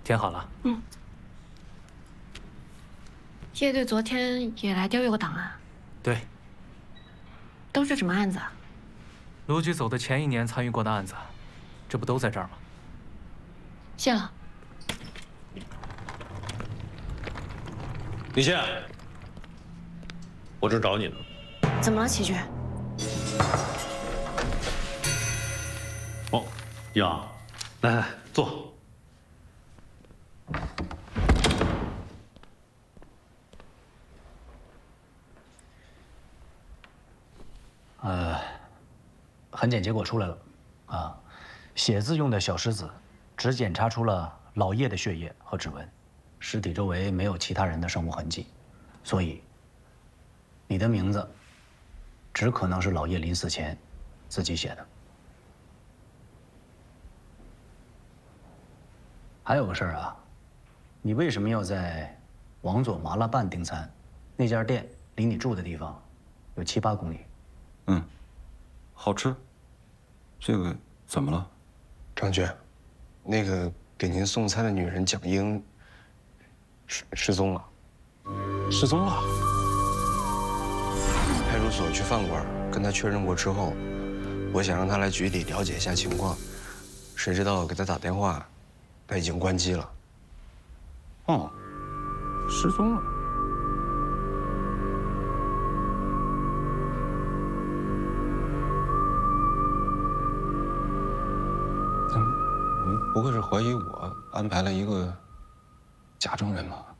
填好了。 嗯。叶队昨天也来调阅过档案。 对。 都是什么案子啊？ 卢局走的前1年参与过的案子，这不都在这儿吗？ 谢了。 李现，我这找你呢。 怎么了，齐局？ 哦，呀，来来坐。 痕检结果出来了，啊，写字用的小石子，只检查出了老叶的血液和指纹，尸体周围没有其他人的生物痕迹，所以你的名字只可能是老叶临死前自己写的。还有个事儿啊，你为什么要在王佐麻辣拌订餐？那家店离你住的地方有7、8公里。 嗯，好吃。这个怎么了？ 张局，那个给您送餐的女人蒋英失踪了。 失踪了？ 派出所去饭馆跟她确认过之后，我想让她来局里了解一下情况，谁知道给她打电话，她已经关机了。 哦，失踪了。不会是怀疑我安排了一个假证人吧？